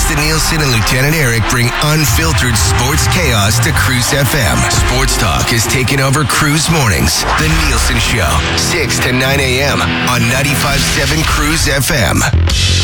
Preston Nielsen and Lieutenant Eric bring unfiltered sports chaos to Cruise FM. Sports talk is taking over Cruise Mornings. The Nielsen Show, 6 to 9 a.m. on 95.7 Cruise FM.